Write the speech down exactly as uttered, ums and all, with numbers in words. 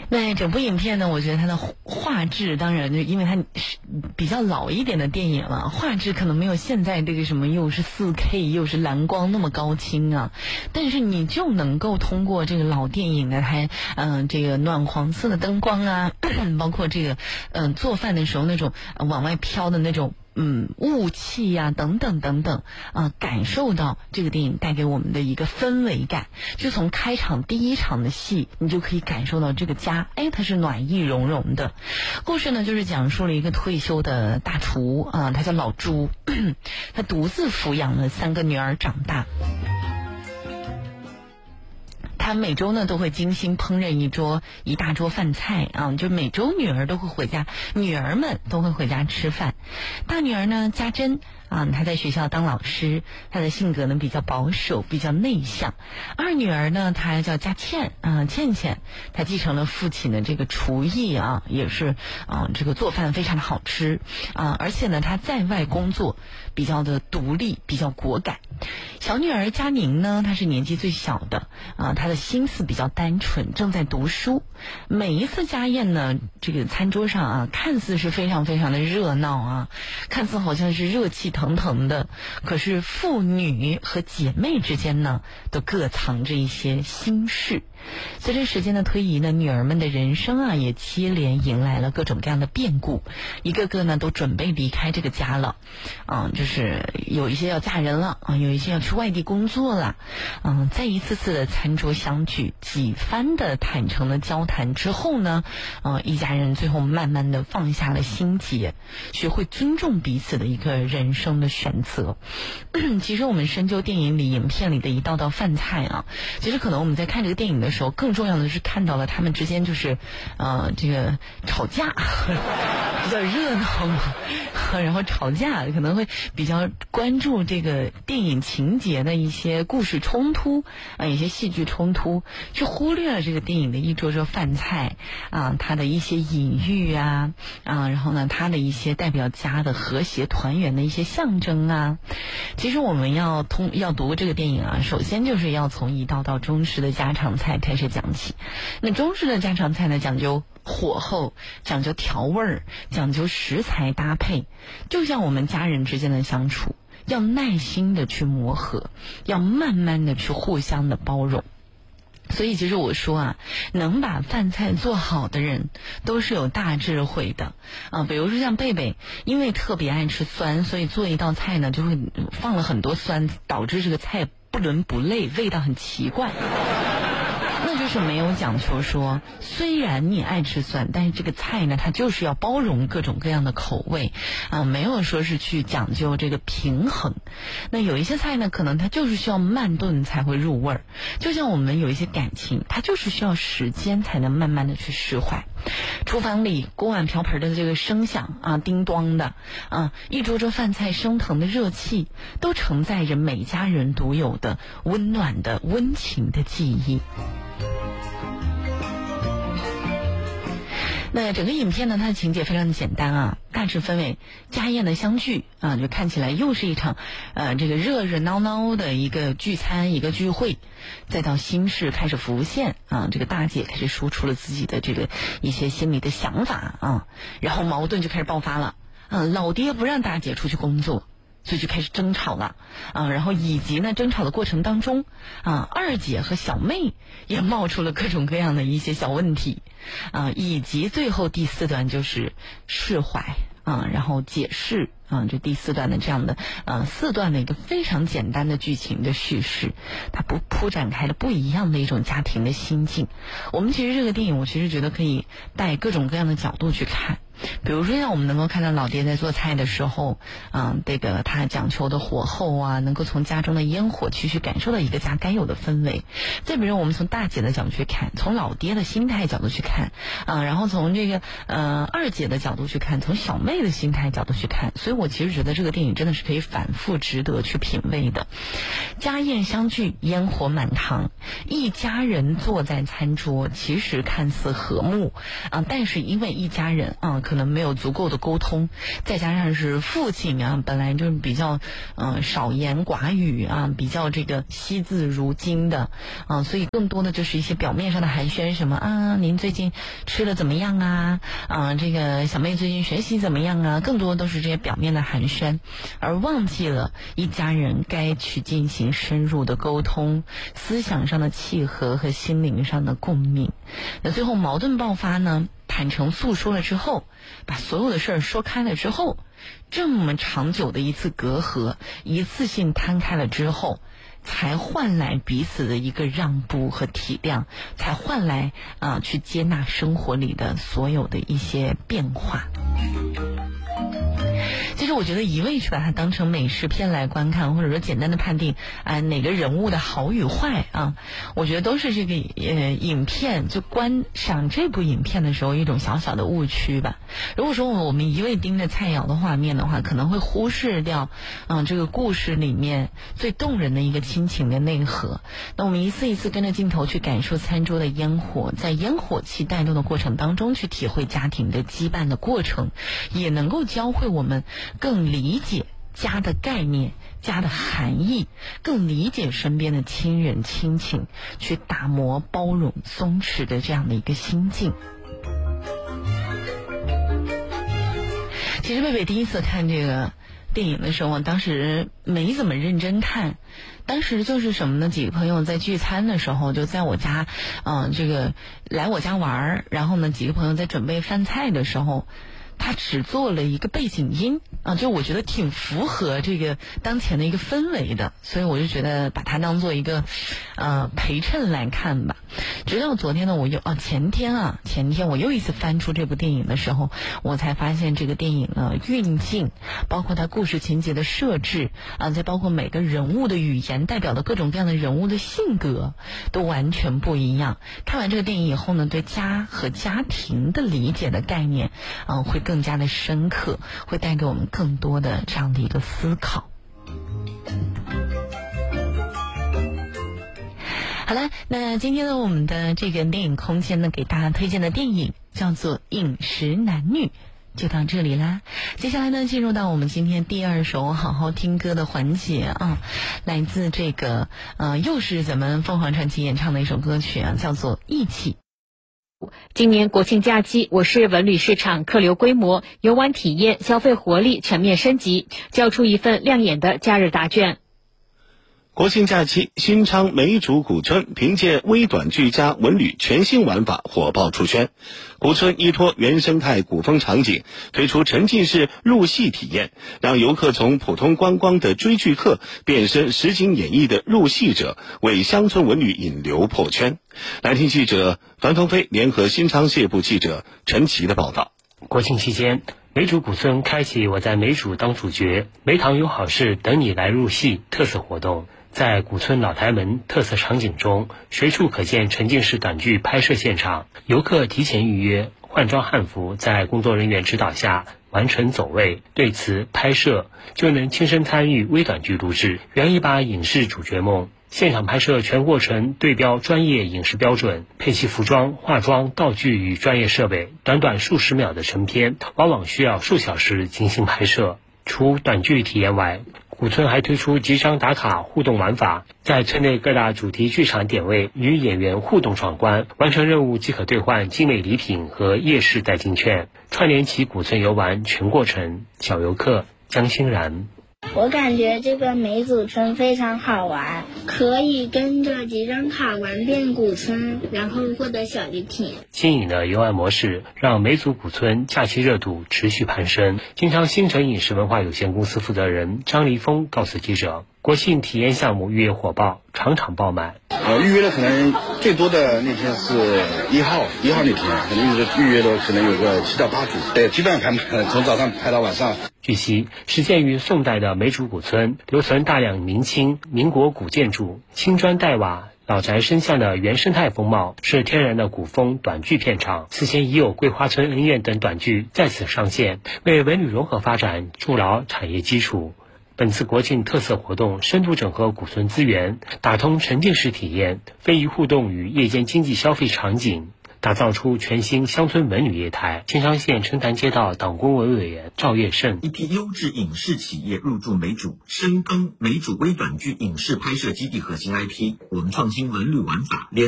那整部影片呢，我觉得它的画质，当然就因为它是比较老一点的电影了，画质可能没有现在这个什么又是 四 K 又是蓝光那么高清啊，但是你就能够通过这个老电影的它嗯、呃、这个暖黄色的灯光啊，包括这个嗯、呃、做饭的时候那种、呃、往外飘的那种嗯，雾气呀、啊，等等等等，啊、呃，感受到这个电影带给我们的一个氛围感。就从开场第一场的戏，你就可以感受到这个家，哎，它是暖意融融的。故事呢，就是讲述了一个退休的大厨啊、呃，他叫老朱，他独自抚养了三个女儿长大。他每周呢都会精心烹饪一桌一大桌饭菜啊，就每周女儿都会回家，女儿们都会回家吃饭。大女儿呢家珍啊，她在学校当老师，她的性格呢比较保守，比较内向。二女儿呢，她叫佳倩啊，倩倩，她继承了父亲的这个厨艺啊，也是啊这个做饭非常的好吃啊，而且呢她在外工作比较的独立，比较果敢。小女儿佳宁呢，她是年纪最小的啊，她的心思比较单纯，正在读书。每一次家宴呢，这个餐桌上啊，看似是非常非常的热闹啊，看似好像是热气腾腾的，可是父女和姐妹之间呢，都各藏着一些心事。随着时间的推移呢，女儿们的人生啊，也接连迎来了各种各样的变故，一个个呢都准备离开这个家了，嗯，就是有一些要嫁人了啊，有一些要去外地工作了，嗯，在一次次的餐桌相聚，几番的坦诚的交谈之后呢，呃，一家人最后慢慢的放下了心结，学会尊重彼此的一个人生的选择。其实我们深究电影里影片里的一道道饭菜啊，其实可能我们在看这个电影的时候，更重要的是看到了他们之间就是呃这个吵架比较热闹嘛，然后吵架可能会比较关注这个电影情节的一些故事冲突啊，一些戏剧冲突，去忽略了这个电影的一桌桌饭菜啊，它的一些隐喻啊啊，然后呢，它的一些代表家的和谐团圆的一些象征啊。其实我们要通要读这个电影啊，首先就是要从一道道中式的家常菜开始讲起。那中式的家常菜呢，讲究火候，讲究调味儿，讲究食材搭配，就像我们家人之间的相处，要耐心的去磨合，要慢慢的去互相的包容。所以其实我说啊，能把饭菜做好的人都是有大智慧的啊。比如说像贝贝，因为特别爱吃酸，所以做一道菜呢就会放了很多酸，导致这个菜不伦不类，味道很奇怪。那就是没有讲求说，虽然你爱吃酸，但是这个菜呢，它就是要包容各种各样的口味啊，没有说是去讲究这个平衡。那有一些菜呢，可能它就是需要慢炖才会入味儿，就像我们有一些感情，它就是需要时间才能慢慢的去释怀。厨房里锅碗瓢盆的这个声响啊，叮咚的啊，一桌桌饭菜升腾的热气，都承载着每家人独有的温暖的温情的记忆。那整个影片呢，它的情节非常的简单啊，大致分为家宴的相聚啊，就看起来又是一场呃这个热热闹闹的一个聚餐，一个聚会，再到心事开始浮现啊，这个大姐开始说出了自己的这个一些心里的想法啊，然后矛盾就开始爆发了啊，老爹不让大姐出去工作，所以就开始争吵了啊，然后以及呢争吵的过程当中啊，二姐和小妹也冒出了各种各样的一些小问题啊，以及最后第四段就是释怀啊，然后解释啊，这第四段的这样的呃四段的一个非常简单的剧情的叙事，它不铺展开了不一样的一种家庭的心境。我们其实这个电影，我其实觉得可以带各种各样的角度去看。比如说让我们能够看到老爹在做菜的时候啊、嗯，这个他讲求的火候啊，能够从家中的烟火去去感受到一个家该有的氛围。再比如我们从大姐的角度去看，从老爹的心态角度去看啊，然后从这个呃二姐的角度去看，从小妹的心态角度去看。所以我其实觉得这个电影真的是可以反复值得去品味的。家宴相聚，烟火满堂，一家人坐在餐桌，其实看似和睦啊，但是因为一家人啊可能没有足够的沟通，再加上是父亲啊本来就是比较嗯、呃、少言寡语啊，比较这个惜字如金的啊，所以更多的就是一些表面上的寒暄，什么啊您最近吃的怎么样啊啊这个小妹最近学习怎么样啊，更多都是这些表面的寒暄，而忘记了一家人该去进行深入的沟通，思想上的契合和心灵上的共鸣。那最后矛盾爆发呢，坦诚诉说了之后，把所有的事儿说开了之后，这么长久的一次隔阂一次性摊开了之后，才换来彼此的一个让步和体谅，才换来啊、呃、去接纳生活里的所有的一些变化。其实我觉得一味去把它当成美食片来观看，或者说简单的判定啊、呃、哪个人物的好与坏啊，我觉得都是这个呃影片就观赏这部影片的时候一种小小的误区吧。如果说我们一味盯着菜肴的画面的话，可能会忽视掉嗯、呃、这个故事里面最动人的一个亲情的内核。那我们一次一次跟着镜头去感受餐桌的烟火，在烟火气带动的过程当中去体会家庭的羁绊的过程，也能够教会我们更理解家的概念、家的含义，更理解身边的亲人亲情，去打磨、包容、松弛的这样的一个心境。其实贝贝第一次看这个电影的时候，当时没怎么认真看，当时就是什么呢？几个朋友在聚餐的时候，就在我家，嗯、呃，这个来我家玩，然后呢，几个朋友在准备饭菜的时候，他只做了一个背景音啊，就我觉得挺符合这个当前的一个氛围的，所以我就觉得把它当做一个呃陪衬来看吧。直到昨天呢，我又啊前天啊前天我又一次翻出这部电影的时候，我才发现这个电影呢运镜，包括它故事情节的设置啊，再包括每个人物的语言代表的各种各样的人物的性格，都完全不一样。看完这个电影以后呢，对家和家庭的理解的概念啊会更更加的深刻，会带给我们更多的这样的一个思考。好了，那今天呢，我们的这个电影空间呢，给大家推荐的电影叫做《饮食男女》，就到这里啦。接下来呢，进入到我们今天第二首好好听歌的环节啊，来自这个呃，又是咱们凤凰传奇演唱的一首歌曲啊，叫做《义气》。 今年国庆假期，我市文旅市场客流规模、游玩体验、消费活力全面升级，交出一份亮眼的假日答卷。 国庆假期，新昌梅竹古村凭借微短剧加文旅全新玩法火爆出圈。古村依托原生态古风场景，推出沉浸式入戏体验，让游客从普通观光的追剧客变身实景演绎的入戏者，为乡村文旅引流破圈。来听记者樊鹏飞联合新昌谢部记者陈琦的报道。 国庆期间，梅竹古村开启我在梅竹当主角，梅堂有好事等你来入戏特色活动。在古村老台门特色场景中，随处可见沉浸式短剧拍摄现场，游客提前预约，换装汉服，在工作人员指导下完成走位、对词、拍摄，就能亲身参与微短剧录制，圆一把影视主角梦。现场拍摄全过程对标专业影视标准，配齐服装、化妆、道具与专业设备，短短数十秒的成片，往往需要数小时精心拍摄。除短剧体验外，古村还推出集章打卡互动玩法，在村内各大主题剧场点位与演员互动闯关，完成任务即可兑换精美礼品和夜市代金券，串联起古村游玩全过程。小游客江欣然。 我感觉这个梅祖村非常好玩，可以跟着几张卡玩遍古村，然后获得小礼品。 新颖的游玩模式让梅祖古村假期热度持续攀升。新昌新城饮食文化有限公司负责人张立峰告诉记者，国庆体验项目预约火爆，场场爆满。 呃，预约的可能最多的那天是一号，一号那天，可能就是预约的可能有个七到八组，对，基本上排满，从早上排到晚上。 据悉，始建于宋代的梅竹古村留存大量明清、民国古建筑，青砖黛瓦、老宅深巷的原生态风貌，是天然的古风短剧片场。此前已有桂花村恩怨等短剧在此上线，为文旅融合发展筑牢产业基础。本次国庆特色活动深度整合古村资源，打通沉浸式体验、非遗互动与夜间经济消费场景， 打造出全新乡村文旅业态。新昌县城南街道党工委委员赵月胜， 一批优质影视企业入驻美主，深耕美主微短剧影视拍摄基地核心 I P， 我们创新文旅玩法，连